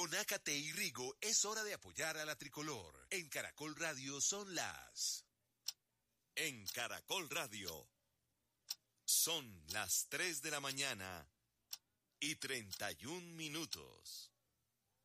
Con Ácate y Rigo es hora de apoyar a la tricolor. En Caracol Radio son las... En Caracol Radio son las 3 de la mañana y 31 minutos.